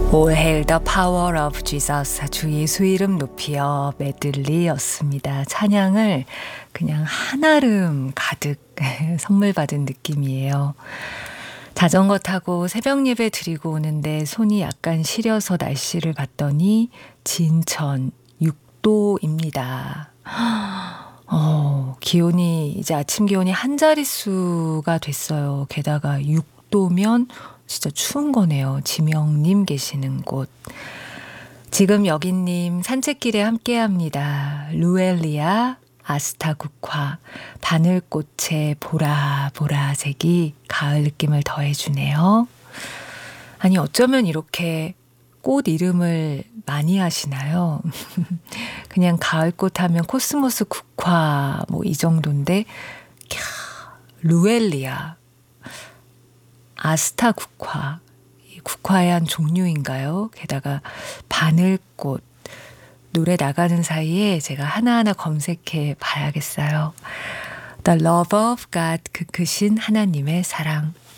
All Hail the Power of Jesus, 주 예수 이름 높이여 메들리였습니다. 찬양을 그냥 한아름 가득 선물 받은 느낌이에요. 자전거 타고 새벽 예배 드리고 오는데 손이 약간 시려서 날씨를 봤더니 진천 6도입니다. 기온이 이제 아침 기온이 한 자릿수가 됐어요. 게다가 6도면 진짜 추운 거네요. 지명님 계시는 곳. 지금 여기님 산책길에 함께합니다. 루엘리아 아스타 국화 바늘꽃의 보라보라색이 가을 느낌을 더해주네요. 아니 어쩌면 이렇게 꽃 이름을 많이 하시나요? 그냥 가을꽃 하면 코스모스 국화 뭐 이 정도인데 루엘리아 아스타 국화, 국화의 한 종류인가요? 게다가 바늘꽃, 노래 나가는 사이에 제가 하나하나 검색해 봐야겠어요. The love of God, 그 크신 하나님의 사랑.